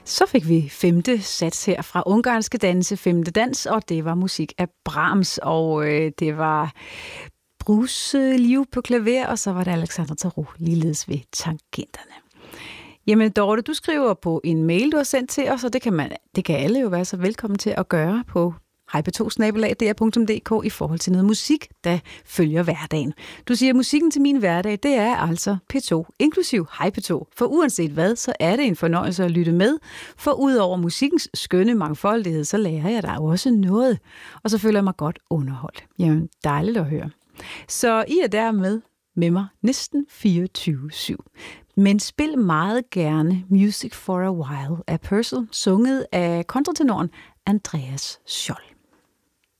Så fik vi femte sats her fra Ungarske Danse, femte dans, og det var musik af Brahms, og det var Bruce Liu på klaver, og så var det Alexander Tarot ligeledes ved tangenterne. Jamen Dorte, du skriver på en mail, du har sendt til os, og det kan alle jo være så velkommen til at gøre på hp2@dr.dk i forhold til noget musik, der følger hverdagen. Du siger, at musikken til min hverdag, det er altså P2, inklusiv Hej P2. For uanset hvad, så er det en fornøjelse at lytte med. For udover musikkens skønne mangfoldighed, så lærer jeg der også noget. Og så føler jeg mig godt underholdt. Jamen, dejligt at høre. Så I er dermed med mig næsten 24/7. Men spil meget gerne Music for a While af Purcell, sunget af kontratenoren Andreas Scholl.